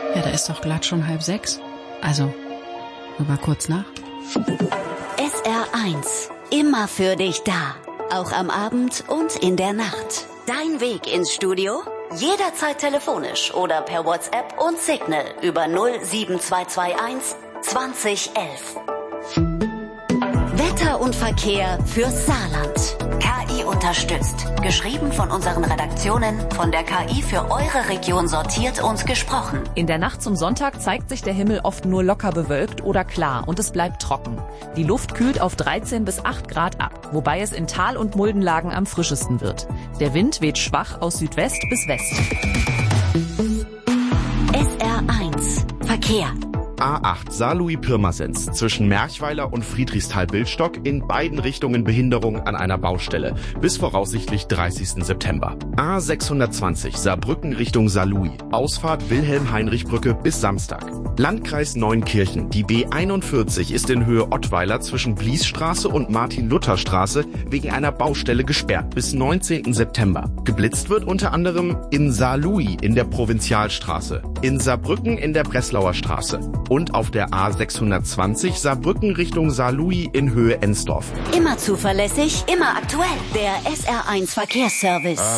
Ja, da ist doch glatt schon 5:30. Also, nur mal kurz nach. SR1. Immer für dich da. Auch am Abend und in der Nacht. Dein Weg ins Studio? Jederzeit telefonisch oder per WhatsApp und Signal über 07221 2011. Wetter und Verkehr fürs Saarland. KI unterstützt. Geschrieben von unseren Redaktionen, von der KI für eure Region sortiert und gesprochen. In der Nacht zum Sonntag zeigt sich der Himmel oft nur locker bewölkt oder klar und es bleibt trocken. Die Luft kühlt auf 13 bis 8 Grad ab, wobei es in Tal- und Muldenlagen am frischesten wird. Der Wind weht schwach aus Südwest bis West. SR1 Verkehr. A8 Saarlouis-Pirmasens zwischen Merchweiler und Friedrichsthal-Bildstock in beiden Richtungen Behinderung an einer Baustelle bis voraussichtlich 30. September. A620 Saarbrücken Richtung Saarlouis. Ausfahrt Wilhelm-Heinrich-Brücke bis Samstag. Landkreis Neunkirchen. Die B41 ist in Höhe Ottweiler zwischen Bliesstraße und Martin-Luther-Straße wegen einer Baustelle gesperrt bis 19. September. Geblitzt wird unter anderem in Saarlouis in der Provinzialstraße, in Saarbrücken in der Breslauer Straße und auf der A620 Saarbrücken Richtung Saarlouis in Höhe Ensdorf. Immer zuverlässig, immer aktuell. Der SR1 Verkehrsservice.